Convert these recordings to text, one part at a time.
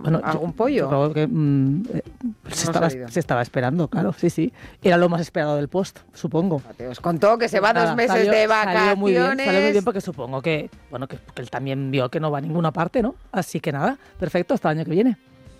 Bueno, ¿Algún pollo? Creo que se estaba esperando, claro, sí. Era lo más esperado del post, supongo. Os contó que se va 2 meses de vacaciones. Salió muy bien porque supongo que él también vio que no va a ninguna parte, ¿no? Así que nada, perfecto, hasta el año que viene.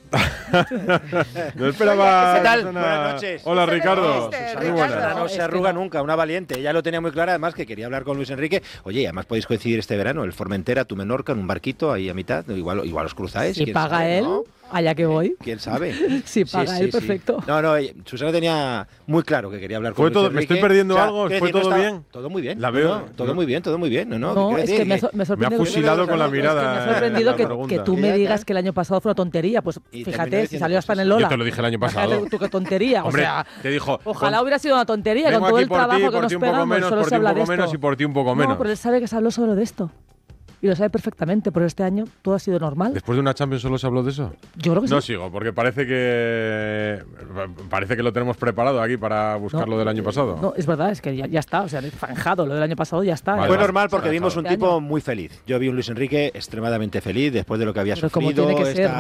No esperaba. ¿Qué tal? Susana. Buenas noches. Hola, Ricardo. Muy buena. No se arruga nunca, una valiente. Ya lo tenía muy claro, además, que quería hablar con Luis Enrique. Oye, y además podéis coincidir este verano, el Formentera, tu Menorca, en un barquito ahí a mitad. Igual os cruzáis. Si paga él, ¿no? Allá que voy. ¿Quién sabe? Si paga él, perfecto. No, Susana tenía muy claro que quería hablar con Luis Enrique. ¿Me estoy perdiendo algo? ¿Fue todo bien? Todo muy bien. La veo. Todo muy bien. No, es que me ha fusilado con la mirada. Me ha sorprendido que tú me digas que el año pasado fue una tontería. Pues fíjate, si salió hasta en el Lola. Yo te lo dije el año pasado. Tú qué tontería. Hombre, o sea, te dijo. Ojalá hubiera sido una tontería con todo el trabajo que nos pegamos. Solo se habla de esto. Y por ti un poco menos. No, pero él sabe que se habló solo de esto. Y lo sabe perfectamente, pero este año todo ha sido normal. ¿Después de una Champions solo se habló de eso? Yo creo que sí. No sigo, porque parece que lo tenemos preparado aquí para buscar lo del año pasado. No, es verdad, es que ya está, o sea, zanjado, lo del año pasado ya está. Fue normal porque vimos un tipo muy feliz. Yo vi un Luis Enrique extremadamente feliz después de lo que había sufrido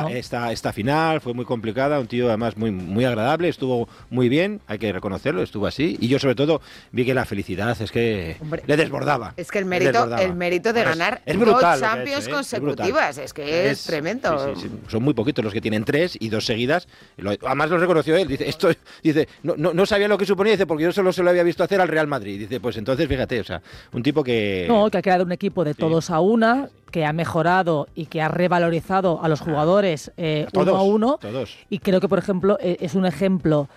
esta final, fue muy complicada, un tío además muy agradable, estuvo muy bien, hay que reconocerlo, estuvo así. Y yo sobre todo vi que la felicidad es que le desbordaba. Es que el mérito de ganar brutal, 2 Champions consecutivas, es que es tremendo. Sí. Son muy poquitos los que tienen 3 y 2 seguidas. Además lo reconoció él, dice, no sabía lo que suponía, dice, porque yo solo se lo había visto hacer al Real Madrid. Dice, pues entonces fíjate, o sea, un tipo que... No, que ha creado un equipo de todos a una, que ha mejorado y que ha revalorizado a los jugadores uno a uno. Todos. Y creo que, por ejemplo, es un ejemplo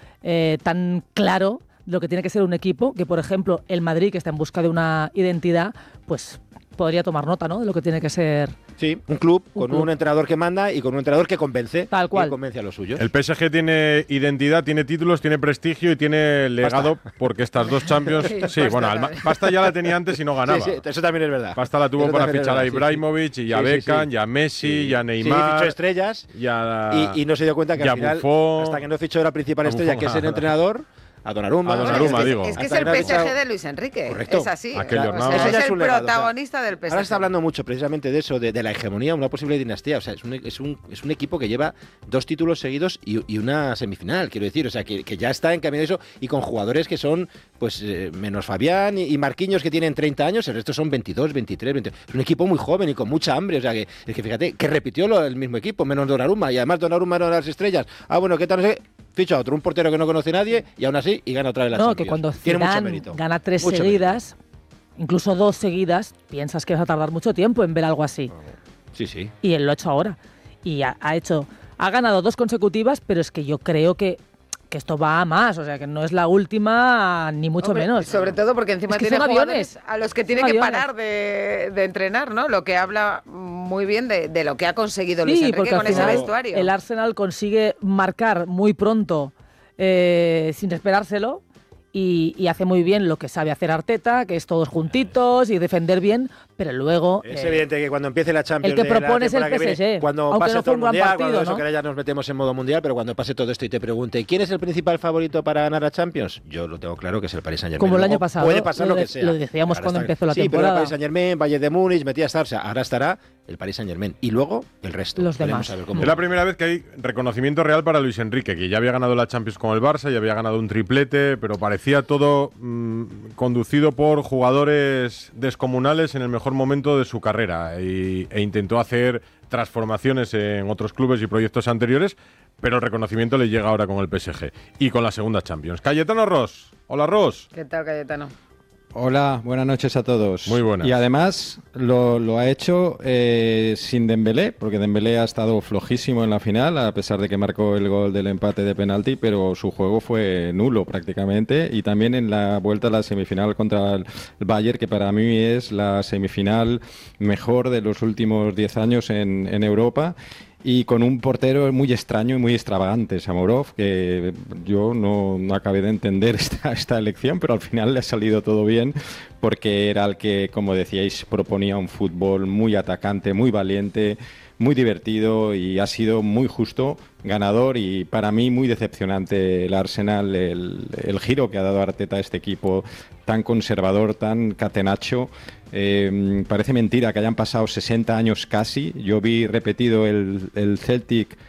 tan claro de lo que tiene que ser un equipo, que, por ejemplo, el Madrid, que está en busca de una identidad, pues podría tomar nota, ¿no?, de lo que tiene que ser. Sí, un club con un entrenador que manda y con un entrenador que convence. Tal cual. Que convence a los suyos. El PSG tiene identidad, tiene títulos, tiene prestigio y tiene legado, porque estas 2 Champions... Pasta ya la tenía antes y no ganaba. Sí, eso también es verdad. Pasta la tuvo para fichar a Ibrahimovic y a Beckham, y a Messi, y a Neymar. Sí, fichó estrellas y no se dio cuenta que al final, hasta que no fichó la principal estrella, que es el entrenador... A Donnarumma, digo. Es que es el PSG de Luis Enrique. Correcto. Es así. Ese es el protagonista del PSG. Ahora se está hablando mucho precisamente de eso, de la hegemonía, una posible dinastía. O sea, es un equipo que lleva 2 títulos seguidos y una semifinal, quiero decir. O sea, que ya está en camino de eso y con jugadores que son, pues, menos Fabián y Marquinhos, que tienen 30 años, el resto son 22, 23, 20. Es un equipo muy joven y con mucha hambre. O sea, que fíjate, que repitió el mismo equipo, menos Donnarumma. Y además Donnarumma no era las estrellas. Bueno, ¿qué tal? No sé. Ficha a otro, un portero que no conoce nadie y aún así y gana otra vez la Champions. Que cuando Zidane gana 3 seguidas, incluso 2 seguidas, piensas que vas a tardar mucho tiempo en ver algo así. Sí. Y él lo ha hecho ahora. Y ha ganado 2 consecutivas, pero es que yo creo que esto va a más, o sea, que no es la última, ni mucho menos. Sobre todo porque encima tiene jugadores a los que tiene que parar de entrenar, ¿no? Lo que habla muy bien de lo que ha conseguido Luis Enrique con ese vestuario. El Arsenal consigue marcar muy pronto, sin esperárselo, y hace muy bien lo que sabe hacer Arteta, que es todos juntitos y defender bien, pero luego... Es evidente que cuando empiece la Champions... El que propone es el PSG, cuando pase todo el Mundial, cuando eso que ya nos metemos en modo Mundial, pero cuando pase todo esto y te pregunte ¿quién es el principal favorito para ganar la Champions? Yo lo tengo claro que es el Paris Saint-Germain. Como el año pasado. Puede pasar lo que sea. Lo decíamos cuando empezó la temporada. Sí, pero el Paris Saint-Germain, Bayern de Múnich, metía a estar, o sea, ahora estará el Paris Saint-Germain. Y luego el resto. Los demás. Es la primera vez que hay reconocimiento real para Luis Enrique, que ya había ganado la Champions con el Barça, ya había ganado un triplete, pero parecía todo conducido por jugadores descomunales en el mejor momento de su carrera e intentó hacer transformaciones en otros clubes y proyectos anteriores, pero el reconocimiento le llega ahora con el PSG y con la segunda Champions. Cayetano Ros. Hola, Ros. ¿Qué tal, Cayetano? Hola, buenas noches a todos. Muy buenas. Y además lo ha hecho sin Dembélé, porque Dembélé ha estado flojísimo en la final, a pesar de que marcó el gol del empate de penalti, pero su juego fue nulo prácticamente. Y también en la vuelta a la semifinal contra el Bayern, que para mí es la semifinal mejor de los últimos 10 años en Europa. Y con un portero muy extraño y muy extravagante, Samorov, que yo no acabé de entender esta elección, pero al final le ha salido todo bien, porque era el que, como decíais, proponía un fútbol muy atacante, muy valiente, muy divertido, y ha sido muy justo ganador. Y para mí muy decepcionante el Arsenal, el giro que ha dado Arteta a este equipo tan conservador, tan catenacho. Parece mentira que hayan pasado 60 años casi. Yo vi repetido el Celtic